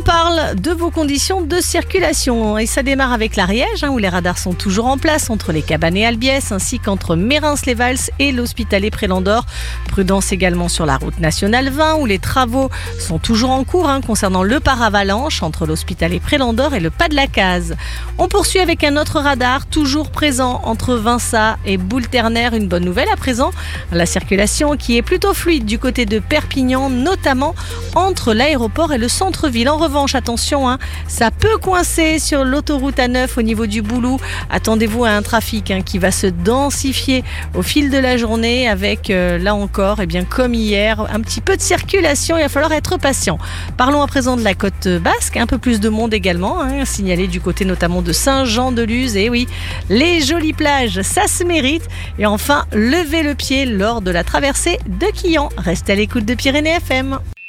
On parle de vos conditions de circulation et ça démarre avec l'Ariège où les radars sont toujours en place entre les Cabanes et Albiès ainsi qu'entre Mérins-les-Valls et l'Hospitalet-Pré-Landor. Prudence également sur la route nationale 20 où les travaux sont toujours en cours concernant le paravalanche entre l'Hospitalet-Pré-Landor et le Pas de la Case. On poursuit avec un autre radar toujours présent entre Vinça et Boule-Ternaire. Une bonne nouvelle à présent, la circulation qui est plutôt fluide du côté de Perpignan, notamment entre l'aéroport et le centre-ville. En revanche, attention, ça peut coincer sur l'autoroute A9 au niveau du Boulou. Attendez-vous à un trafic qui va se densifier au fil de la journée avec, là encore, comme hier, un petit peu de circulation. Il va falloir être patient. Parlons à présent de la côte basque. Un peu plus de monde également, signalé du côté notamment de Saint-Jean-de-Luz. Et oui, les jolies plages, ça se mérite. Et enfin, levez le pied lors de la traversée de Quillan. Restez à l'écoute de Pyrénées FM.